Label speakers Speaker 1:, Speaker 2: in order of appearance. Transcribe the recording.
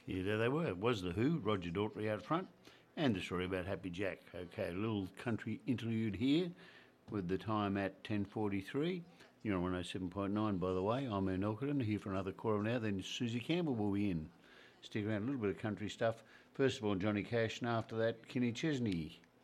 Speaker 1: Yeah, there they were. It was The Who, Roger Daltrey out front, and the story about Happy Jack. Okay, a little country interlude here with the time at 10:43. You're on 107.9, by the way. I'm Ian Elkerton, here for another quarter of an hour. Then Susie Campbell will be in. Stick around, a little bit of country stuff. First of all, Johnny Cash, and after that, Kenny Chesney.